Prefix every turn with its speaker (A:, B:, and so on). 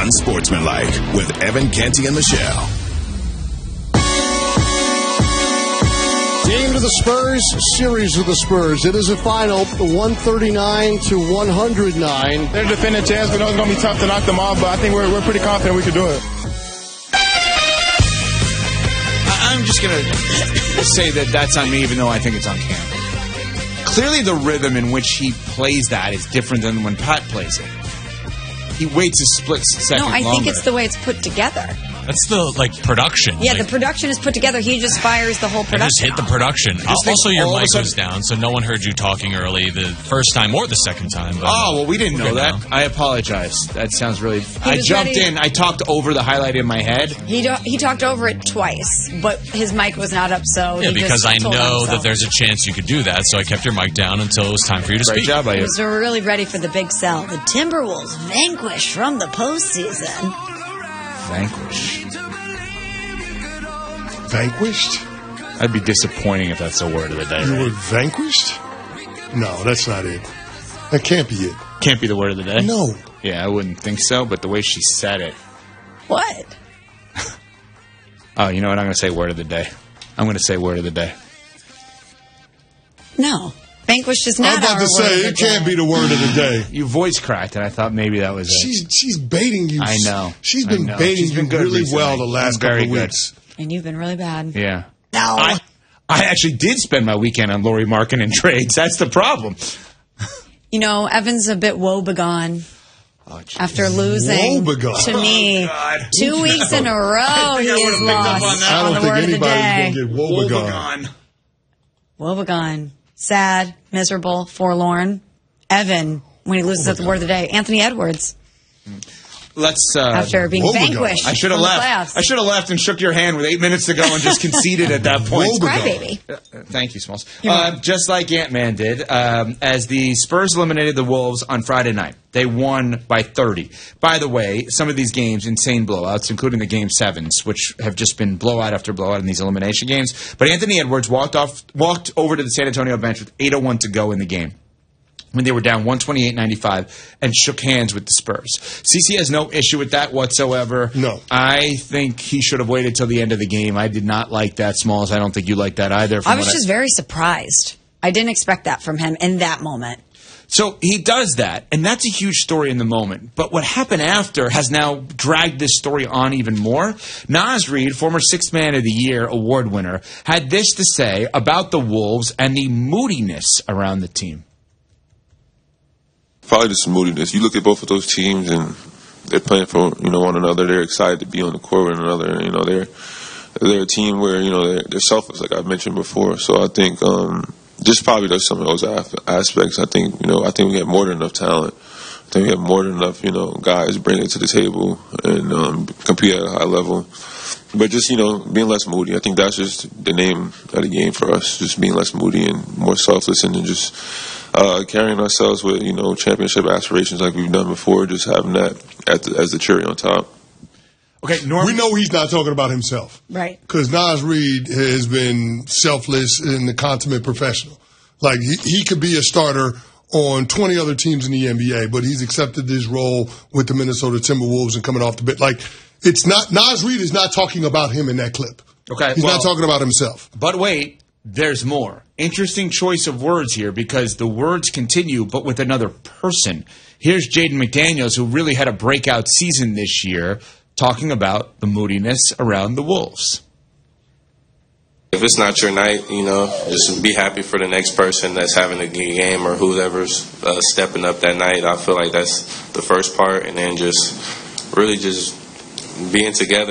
A: Unsportsmanlike with Evan Canty and Michelle.
B: Game to the Spurs, series of the Spurs. It is a final, 139-109.
C: They're a defending champs. We know it's going to be tough to knock them off, but I think we're pretty confident we can do it.
D: I'm just going to say that that's on me, even though I think it's on Cam. Clearly the rhythm in which he plays that is different than when Pat plays it. He waits a split second longer.
E: No, I think it's the way it's put together.
F: That's the, production.
E: Yeah, the production is put together. He just fires the whole production.
F: Just hit the production. Also, your mic was down, so no one heard you talking early the first time or the second time. But,
D: we didn't know that. I apologize. That sounds really... I jumped in. I talked over the highlight in my head.
E: He talked over it twice, but his mic was not up, so...
F: Yeah, because I know that there's a chance you could do that, so I kept your mic down until it was time for you to speak.
D: Great job by you.
E: So we're really ready for the big sell. The Timberwolves vanquished from the postseason.
D: Vanquished? That'd be disappointing if that's the word of the day.
B: You were vanquished? No, that's not it. That can't be it.
D: Can't be the word of the day?
B: No.
D: Yeah, I wouldn't think so, but the way she said it.
E: What?
D: Oh, you know what? I'm going to say word of the day. I'm going to say word of the day.
E: No. Vanquished is not
B: I was about to say, it can't be the word of the day.
D: You voice cracked, and I thought maybe that was it.
B: She's baiting you.
D: I know.
B: She's been baiting you really well the last couple of weeks.
E: And you've been really bad.
D: Yeah.
E: No.
D: I actually did spend my weekend on Lauri Markkanen trades. That's the problem.
E: You know, Evan's a bit woebegone. After losing to me 2 weeks in a row, he is lost.
B: I don't think anybody's going to get woebegone.
E: Woebegone. Sad, miserable, forlorn. Evan, when he loses at the word of the day. Anthony Edwards.
D: Let's
E: after being vanquished.
D: I should have left. I should have left and shook your hand with 8 minutes to go and just conceded at that point.
E: Crybaby.
D: Thank you, Smalls. Just like Ant-Man did, as the Spurs eliminated the Wolves on Friday night. They won by 30. By the way, some of these games, insane blowouts, including the Game 7s, which have just been blowout after blowout in these elimination games. But Anthony Edwards walked over to the San Antonio bench with 8:01 to go in the game, when they were down 128-95, and shook hands with the Spurs. CC has no issue with that whatsoever.
B: No.
D: I think he should have waited till the end of the game. I did not like that, Smalls. I don't think you liked that either.
E: I was just very surprised. I didn't expect that from him in that moment.
D: So he does that, and that's a huge story in the moment. But what happened after has now dragged this story on even more. Naz Reid, former Sixth Man of the Year award winner, had this to say about the Wolves and the moodiness around the team.
G: Probably just moodiness. You look at both of those teams, and they're playing for one another. They're excited to be on the court with one another. They're a team where they're selfless, like I mentioned before. So I think just probably does some of those aspects. I think we have more than enough talent. I think we have more than enough guys bring it to the table and compete at a high level. But just being less moody. I think that's just the name of the game for us. Just being less moody and more selfless, and then just carrying ourselves with championship aspirations like we've done before. Just having that as the cherry on top.
D: Okay,
B: we know he's not talking about himself,
E: right?
B: Because Naz Reid has been selfless and the consummate professional. Like he could be a starter on 20 other teams in the NBA, but he's accepted this role with the Minnesota Timberwolves and coming off the bench. Like it's not Naz Reid is not talking about him in that clip.
D: Okay,
B: he's not talking about himself.
D: But wait, there's more. Interesting choice of words here because the words continue, but with another person. Here's Jaden McDaniels, who really had a breakout season this year, talking about the moodiness around the Wolves.
H: If it's not your night, just be happy for the next person that's having a good game or whoever's stepping up that night. I feel like that's the first part, and then just really just being together.